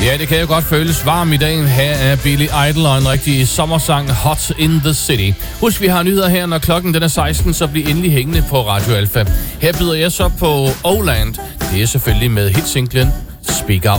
Ja, det kan jo godt føles varm i dag. Her er Billy Idol og en rigtig sommersang, Hot in the City. Husk, vi har nyheder her, når klokken den er 16, så bliv endelig hængende på Radio Alfa. Her byder jeg så på Oland. Det er selvfølgelig med hitsinglen Speak Out.